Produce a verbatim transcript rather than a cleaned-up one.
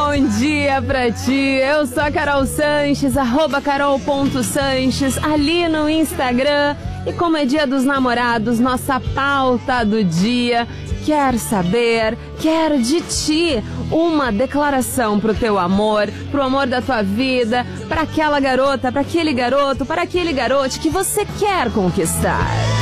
bom dia pra ti. Eu sou a Carol Sanches, arroba carol.sanches, ali no Instagram. E como é dia dos namorados, nossa pauta do dia quer saber, quer de ti uma declaração pro teu amor, pro amor da tua vida, pra aquela garota, pra aquele garoto, para aquele garote que você quer conquistar.